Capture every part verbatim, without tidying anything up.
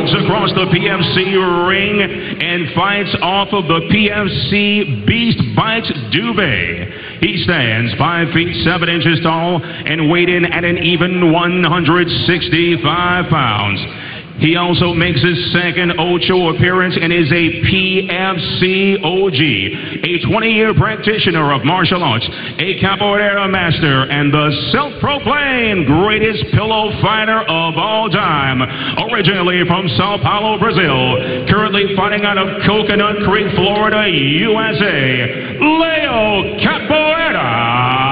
walks across the P F C ring and fights off of the P F C Beast Bites Dubé. He stands five feet seven inches tall and weighed in at an even one hundred sixty-five pounds. He also makes his second Ocho appearance and is a P F C O G, a twenty-year practitioner of martial arts, a capoeira master, and the self-proclaimed greatest pillow fighter of all time. Originally from Sao Paulo, Brazil, currently fighting out of Coconut Creek, Florida, U S A, Leo Capoeira.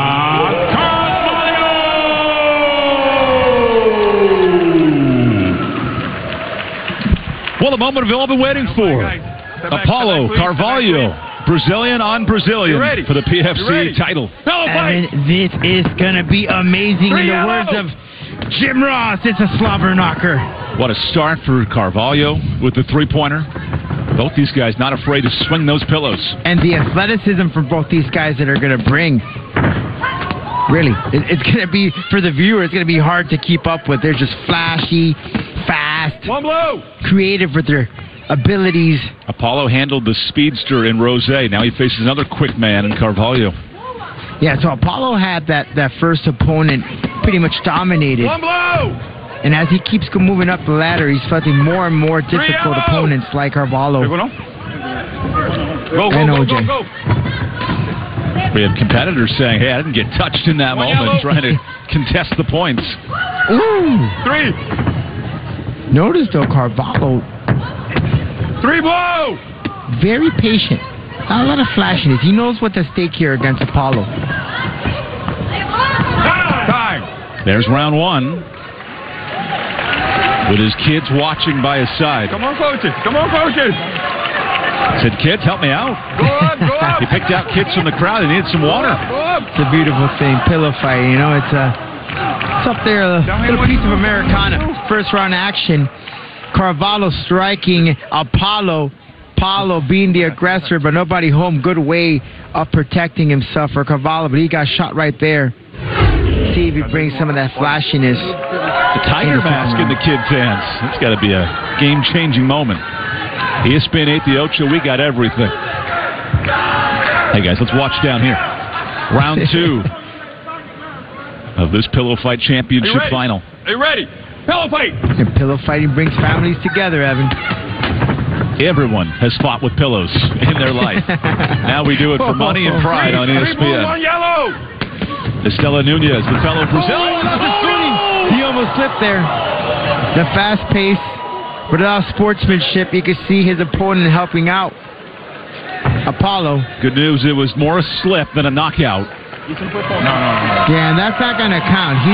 Well, the moment we've all been waiting for. Apollo Carvalho, Brazilian on Brazilian for the P F C title. And this is going to be amazing. In the words of Jim Ross, it's a slobber knocker. What a start for Carvalho with the three-pointer. Both these guys not afraid to swing those pillows. And the athleticism from both these guys that are going to bring. Really, it's going to be, for the viewer, it's going to be hard to keep up with. They're just flashy, fast, One blow. creative with their abilities. Apollo handled the speedster in Rosé. Now he faces another quick man in Carvalho. Yeah, so Apollo had that, that first opponent pretty much dominated. One blow. And as he keeps moving up the ladder, he's fighting more and more difficult opponents like Carvalho Go, go, and go, O J. go, go. We have competitors saying, hey, I didn't get touched in that One moment, yellow. trying to contest the points. Ooh. Three. Notice, though, Carvalho, Three blow. very patient. Not a lot of flashiness. He knows what's at stake here against Apollo. Time. There's round one. With his kids watching by his side. Come on, coaches. Come on, coaches. Said, kids, help me out. Go up, go up. He picked out kids from the crowd. They needed some water. Go up. It's a beautiful thing. Pillow fight, you know, it's a it's up there, a little piece of Americana. First round action. Carvalho striking Apollo. Apollo being the aggressor, but nobody home. Good way of protecting himself for Carvalho, but he got shot right there. See if he brings some of that flashiness. The tiger mask in the kid's hands. It's got to be a game-changing moment. E S P N eight, the Ocho, we got everything. Hey, guys, let's watch down here. Round two of this Pillow Fight Championship final. Are you ready? Pillow fight. And pillow fighting brings families together, Evan. Everyone has fought with pillows in their life. Now we do it for money and pride on E S P Three blue, one N. yellow. Estela Nunez, the fellow Brazilian. He almost slipped there. The fast pace, without sportsmanship, you could see his opponent helping out. Apollo. Good news, it was more a slip than a knockout. No, no, no, no. Yeah, and that's not going to count. He